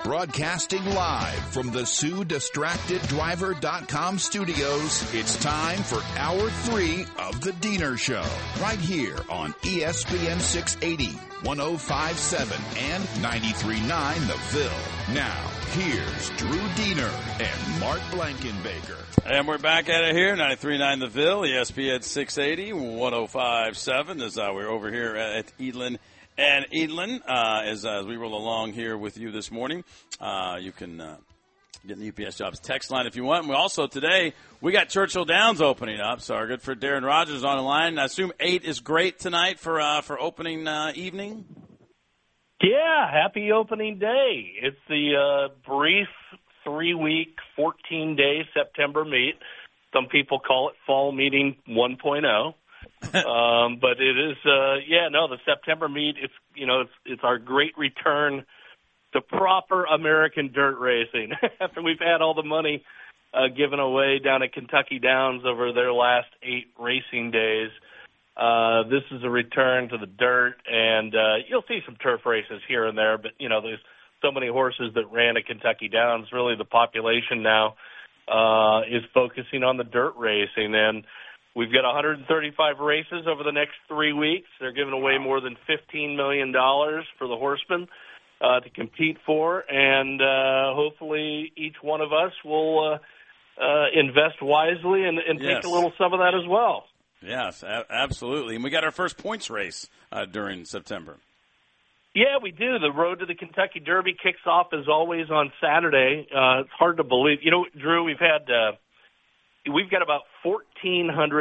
Broadcasting live from the SueDistractedDriver.com studios, it's time for Hour 3 of The Diener Show, right here on ESPN 680, 105.7, and 93.9 The Ville. Now, here's Drew Diener and Mark Blankenbaker. And we're back at it here, 93.9 The Ville, ESPN 680, 105.7. As we're over here at Edlin and Edlin, as we roll along here with you this morning. You can get the UPS Jobs text line if you want. And we also, today, we got Churchill Downs opening up, so our good friend Darren Rogers on the line. I assume 8 is great tonight for opening evening? Yeah, happy opening day. It's the brief 3-week, 14-day September meet. Some people call it fall meeting 1.0. But it is, the September meet, it's our great return to proper American dirt racing. After we've had all the money given away down at Kentucky Downs over their last 8 racing days, this is a return to the dirt, and you'll see some turf races here and there, but, there's so many horses that ran at Kentucky Downs. Really, the population now is focusing on the dirt racing, and we've got 135 races over the next 3 weeks. They're giving away more than $15 million for the horsemen to compete for, and hopefully each one of us will invest wisely and take a little some of that as well. Yes, absolutely. And we got our first points race during September. Yeah, we do. The Road to the Kentucky Derby kicks off, as always, on Saturday. It's hard to believe. Drew, we've got about 1,400